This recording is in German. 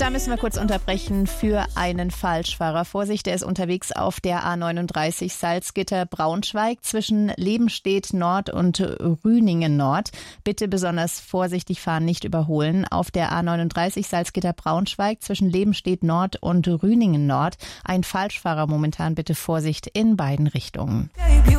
Da müssen wir kurz unterbrechen für einen Falschfahrer. Vorsicht, der ist unterwegs auf der A39 Salzgitter-Braunschweig zwischen Lebenstedt Nord und Rüningen Nord. Bitte besonders vorsichtig fahren, nicht überholen. Auf der A39 Salzgitter-Braunschweig zwischen Lebenstedt Nord und Rüningen Nord. Ein Falschfahrer momentan, bitte Vorsicht in beiden Richtungen.